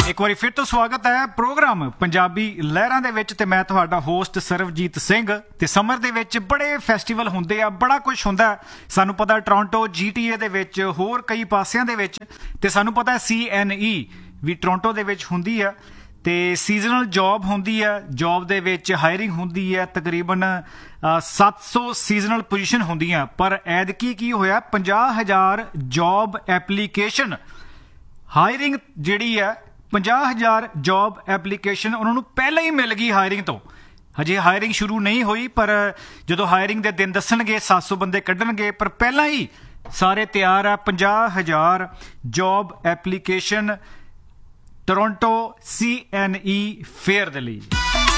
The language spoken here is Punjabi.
ਇੱਕ ਵਾਰੀ ਫਿਰ ਤੋਂ ਸਵਾਗਤ ਹੈ ਪ੍ਰੋਗਰਾਮ ਪੰਜਾਬੀ ਲਹਿਰਾਂ ਦੇ ਵਿੱਚ ਤੇ ਮੈਂ ਤੁਹਾਡਾ ਹੋਸਟ ਸਰਵਜੀਤ ਸਿੰਘ। ਤੇ ਸਮਰ ਦੇ ਵਿੱਚ ਬੜੇ ਫੈਸਟੀਵਲ ਹੁੰਦੇ ਆ, ਬੜਾ ਕੁਝ ਹੁੰਦਾ। ਸਾਨੂੰ ਪਤਾ ਟੋਰਾਂਟੋ GTA ਦੇ ਵਿੱਚ, ਹੋਰ ਕਈ ਪਾਸਿਆਂ ਦੇ ਵਿੱਚ, ਤੇ ਸਾਨੂੰ ਪਤਾ CNE ਵੀ ਟੋਰਾਂਟੋ ਦੇ ਵਿੱਚ ਹੁੰਦੀ ਆ। ਤੇ ਸੀਜ਼ਨਲ ਜੌਬ ਹੁੰਦੀ ਆ, ਜੌਬ ਦੇ ਵਿੱਚ ਹਾਇਰਿੰਗ ਹੁੰਦੀ ਹੈ। ਤਕਰੀਬਨ 700 ਸੀਜ਼ਨਲ ਪੋਜੀਸ਼ਨ ਹੁੰਦੀਆਂ। ਪਰ ਐਤਕੀ ਕੀ ਹੋਇਆ, 50,000 ਜੌਬ ਐਪਲੀਕੇਸ਼ਨ, ਹਾਇਰਿੰਗ ਜਿਹੜੀ ਹੈ 50,000 ਜੌਬ ਐਪਲੀਕੇਸ਼ਨ ਉਹਨਾਂ ਨੂੰ ਪਹਿਲਾਂ ਹੀ ਮਿਲ ਗਈ ਹਾਇਰਿੰਗ ਤੋਂ। ਹਜੇ ਹਾਇਰਿੰਗ ਸ਼ੁਰੂ ਨਹੀਂ ਹੋਈ, ਪਰ ਜਦੋਂ ਹਾਇਰਿੰਗ ਦੇ ਦਿਨ ਦੱਸਣਗੇ 700 ਬੰਦੇ ਕੱਢਣਗੇ, ਪਰ ਪਹਿਲਾਂ ਹੀ ਸਾਰੇ ਤਿਆਰ ਆ। 50,000 job application Toronto CNE fair ਦੇ ਲਈ।